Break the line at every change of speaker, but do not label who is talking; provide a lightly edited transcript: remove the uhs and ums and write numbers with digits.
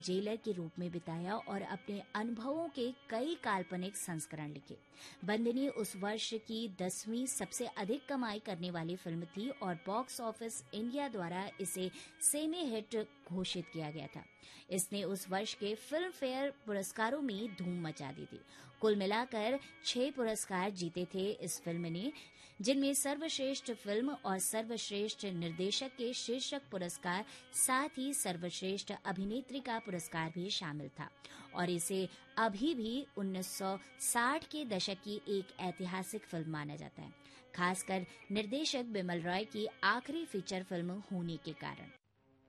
Jailer के रूप में बिताया और अपने अनुभवों के कई काल्पनिक संस्करण लिखे। बंदिनी उस वर्ष की 10वीं सबसे अधिक कमाई करने वाली फिल्म थी और बॉक्स ऑफिस इंडिया द्वारा इसे सेमी हिट घोषित किया गया था। इसने उस वर्ष के फिल्म फेयर पुरस्कारों में धूम मचा दी थी। कुल मिलाकर 6 पुरस्कार जीते थे इस फिल्म ने, जिनमें सर्वश्रेष्ठ फिल्म और सर्वश्रेष्ठ निर्देशक के शीर्षक पुरस्कार, साथ ही सर्वश्रेष्ठ अभिनेत्री का पुरस्कार भी शामिल था। और इसे अभी भी 1960 के दशक की एक ऐतिहासिक फिल्म माना जाता है, खासकर निर्देशक बिमल रॉय की आखिरी फीचर फिल्म होने के कारण।